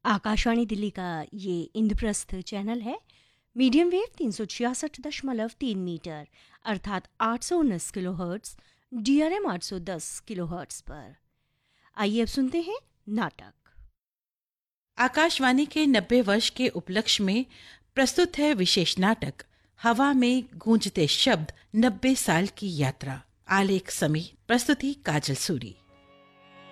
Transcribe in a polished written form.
आकाशवाणी दिल्ली का ये इंद्रप्रस्थ चैनल है। मीडियम वेव 366.3 मीटर अर्थात 819 किलोहर्ट्ज़, DRM 810 किलोहर्ट्ज़ पर। आइए अब सुनते हैं नाटक। आकाशवाणी के 90 वर्ष के उपलक्ष्य में प्रस्तुत है विशेष नाटक हवा में गूंजते शब्द 90 साल की यात्रा। आलेख समीर, प्रस्तुति काजल सूरी।